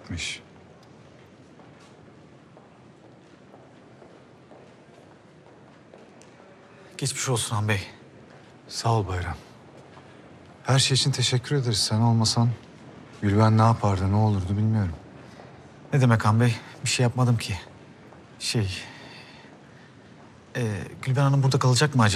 gitmiş. Geçmiş olsun Han Bey. Sağ ol Bayram. Her şey için teşekkür ederiz. Sen olmasan Gülben ne yapardı, ne olurdu bilmiyorum. Ne demek Han Bey? Bir şey yapmadım ki. Gülben Hanım burada kalacak mı acaba?